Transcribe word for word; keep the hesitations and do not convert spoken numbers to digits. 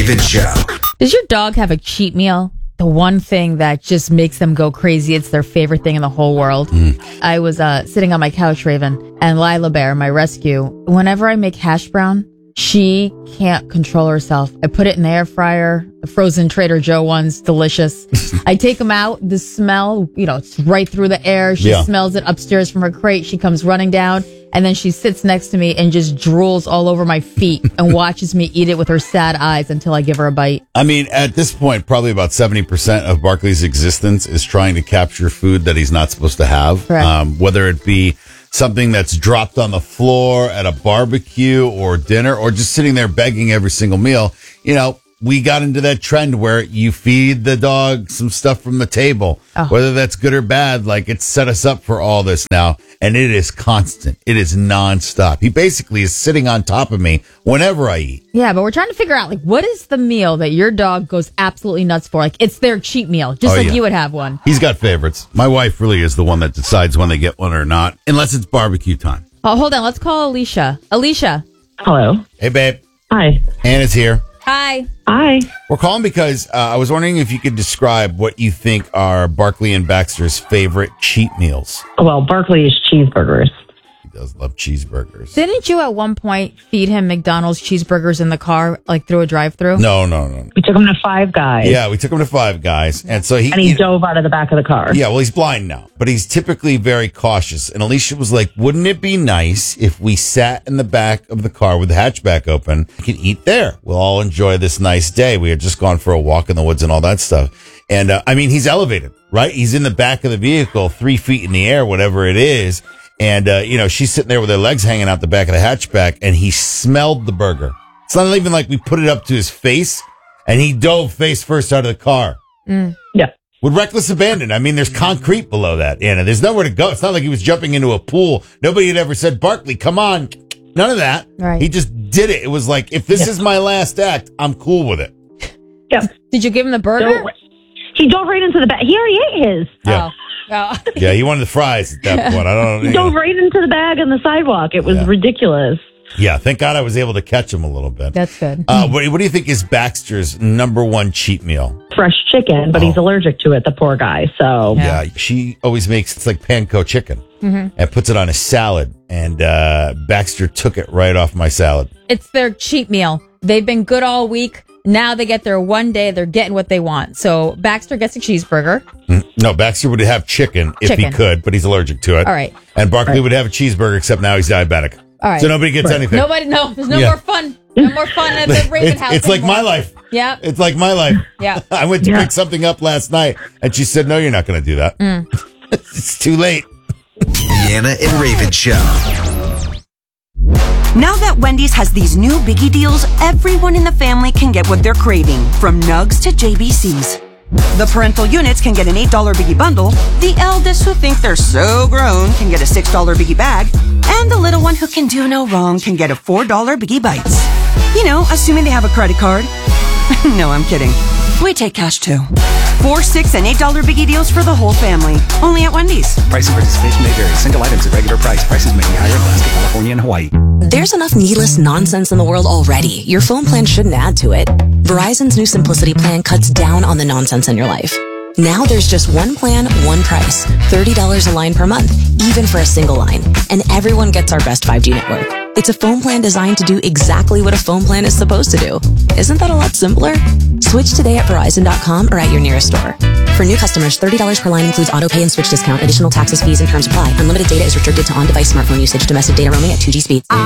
Raven Show. Does your dog have a cheat meal? The one thing that just makes them go crazy. It's their favorite thing in the whole world. Mm. I was uh, sitting on my couch, Raven, and Lila Bear, my rescue, whenever I make hash brown, she can't control herself. I put it in the air fryer, the frozen Trader Joe ones, delicious. I take them out, the smell, you know, it's right through the air. She yeah. smells it upstairs from her crate. She comes running down, and then she sits next to me and just drools all over my feet and watches me eat it with her sad eyes until I give her a bite. I mean, at this point, probably about seventy percent of Barkley's existence is trying to capture food that he's not supposed to have. Um, whether it be something that's dropped on the floor at a barbecue or dinner or just sitting there begging every single meal. You know, we got into that trend where you feed the dog some stuff from the table, oh. whether that's good or bad. Like, it's set us up for all this now, and it is constant. It is nonstop. He basically is sitting on top of me whenever I eat. Yeah, but we're trying to figure out, like, what is the meal that your dog goes absolutely nuts for? Like, it's their cheat meal, just oh, like yeah. you would have one. He's got favorites. My wife really is the one that decides when they get one or not, unless it's barbecue time. Oh, hold on. Let's call Alicia. Alicia. Hello. Hey, babe. Hi. Hannah's here. Hi. Hi. We're calling because uh, I was wondering if you could describe what you think are Barkley and Baxter's favorite cheat meals. Well, Barkley is cheeseburgers. He does love cheeseburgers. Didn't you at one point feed him McDonald's cheeseburgers in the car, like through a drive-thru? No, no, no. We took him to Five Guys. Yeah, we took him to Five Guys. And so he... And he, he dove out of the back of the car. Yeah, well, he's blind now. But he's typically very cautious. And Alicia was like, wouldn't it be nice if we sat in the back of the car with the hatchback open? We could eat there. We'll all enjoy this nice day. We had just gone for a walk in the woods and all that stuff. And, uh, I mean, he's elevated, right? He's in the back of the vehicle, three feet in the air, whatever it is. And, uh, you know, she's sitting there with her legs hanging out the back of the hatchback, and he smelled the burger. It's not even like we put it up to his face, and he dove face first out of the car. Mm. Yeah. With reckless abandon. I mean, there's concrete below that, Anna. There's nowhere to go. It's not like he was jumping into a pool. Nobody had ever said, Barkley, come on. None of that. Right. He just did it. It was like, if this yeah. is my last act, I'm cool with it. Yeah. Did you give him the burger? So, he dove right into the bag. He already ate his. Yeah. Oh. Oh. Yeah, he wanted the fries at that point. I don't know. He dove right into the bag on the sidewalk. It was yeah. ridiculous. Yeah, thank God I was able to catch him a little bit. That's good. Uh, what, what do you think is Baxter's number one cheat meal? Fresh chicken, but oh. he's allergic to it, the poor guy. So yeah, yeah she always makes, it's like panko chicken mm-hmm. and puts it on a salad. And uh, Baxter took it right off my salad. It's their cheat meal. They've been good all week. Now they get their one day, they're getting what they want. So Baxter gets a cheeseburger. No, Baxter would have chicken if chicken. he could, but he's allergic to it. All right. And Barkley right. would have a cheeseburger, except now he's diabetic. All right. So nobody gets right. anything. Nobody, no, there's no yeah. more fun. No more fun at the Raven it's, house. It's anymore. like my life. Yeah. It's like my life. Yeah. I went to yeah. pick something up last night, and she said, no, you're not going to do that. Mm. It's too late. The Anna and Raven Show. Now that Wendy's has these new biggie deals, everyone in the family can get what they're craving, from nugs to J B Cs. The parental units can get an eight dollar biggie bundle, the eldest who think they're so grown can get a six dollar biggie bag, and the little one who can do no wrong can get a four dollar biggie bites. You know, assuming they have a credit card. No, I'm kidding. We take cash too. Four, six, and eight dollar biggie deals for the whole family. Only at Wendy's. Price and participation may vary. Single items at regular price. Prices may be higher in Alaska, California, and Hawaii. There's enough needless nonsense in the world already. Your phone plan shouldn't add to it. Verizon's new Simplicity plan cuts down on the nonsense in your life. Now there's just one plan, one price. thirty dollars a line per month, even for a single line. And everyone gets our best five G network. It's a phone plan designed to do exactly what a phone plan is supposed to do. Isn't that a lot simpler? Switch today at Verizon dot com or at your nearest store. For new customers, thirty dollars per line includes auto pay and switch discount. Additional taxes, fees, and terms apply. Unlimited data is restricted to on-device smartphone usage. Domestic data roaming at two G speeds.